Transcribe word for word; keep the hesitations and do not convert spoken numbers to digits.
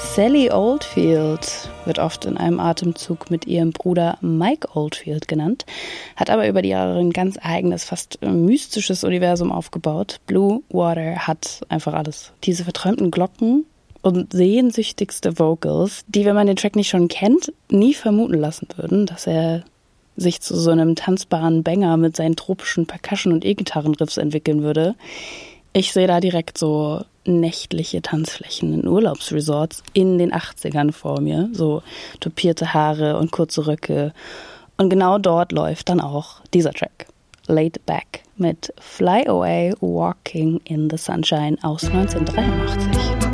Sally Oldfield wird oft in einem Atemzug mit ihrem Bruder Mike Oldfield genannt, hat aber über die Jahre ein ganz eigenes, fast mystisches Universum aufgebaut. Blue Water hat einfach alles. Diese verträumten Glocken und sehnsüchtigste Vocals, die, wenn man den Track nicht schon kennt, nie vermuten lassen würden, dass er sich zu so einem tanzbaren Banger mit seinen tropischen Percussion- und E-Gitarren-Riffs entwickeln würde. Ich sehe da direkt so nächtliche Tanzflächen in Urlaubsresorts in den achtzigern vor mir. So topierte Haare und kurze Röcke. Und genau dort läuft dann auch dieser Track. Laid Back mit Fly Away Walking in the Sunshine aus neunzehnhundertdreiundachtzig.